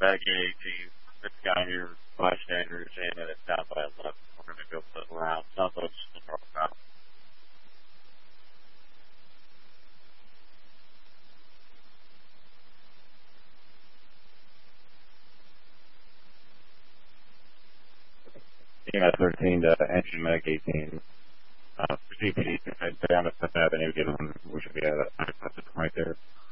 Meg 18. This guy here, bystander, is saying that it's down by 11. We're going to go put around. Sounds like it's the north route. Team at 13 to engine Meg 18. CPD, down to 5th Avenue, get on. We should be at a right there.